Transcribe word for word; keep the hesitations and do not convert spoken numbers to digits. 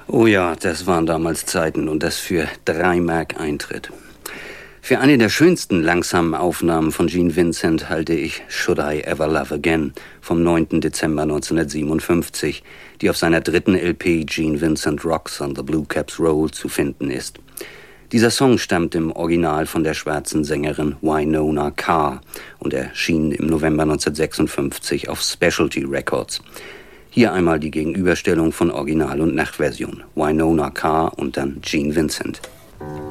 Oh ja, das waren damals Zeiten und das für drei Mark Eintritt. Für eine der schönsten langsamen Aufnahmen von Gene Vincent halte ich Should I Ever Love Again vom neunten Dezember neunzehnhundertsiebenundfünfzig, die auf seiner dritten L P Gene Vincent Rocks on the Blue Caps Roll zu finden ist. Dieser Song stammt im Original von der schwarzen Sängerin Wynona Carr und erschien im November neunzehnhundertsechsundfünfzig auf Specialty Records. Hier einmal die Gegenüberstellung von Original und Nachversion. Wynona Carr und dann Gene Vincent.